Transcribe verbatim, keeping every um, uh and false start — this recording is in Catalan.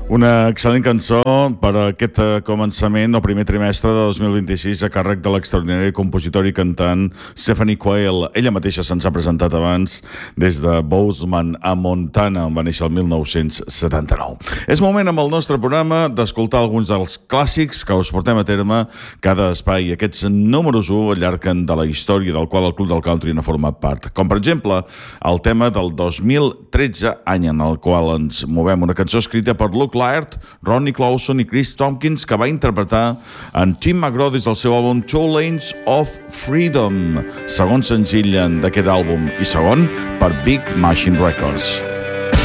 Una excel·lent cançó per a aquest començament, el primer trimestre de dos mil vint-i-sis, a càrrec de l'extraordinària compositora i cantant Stephanie Quayle. Ella mateixa se'ns ha presentat abans des de Bozeman, a Montana, on va néixer el mil nou-cents setanta-nou. És moment amb el nostre programa d'escoltar alguns dels clàssics que us portem a terme cada espai. Aquests números u al llarg de la història del qual el Club del Country n'ha format part. Com, per exemple, el tema del dos mil tretze, any en el qual ens movem, una cançó escrita per Luke Laird, Ronnie Clauson i Chris Tompkins, que va interpretar en Tim McGraw des del seu àlbum Two Lanes of Freedom, segon senzill d'aquest àlbum i segon per Big Machine Records.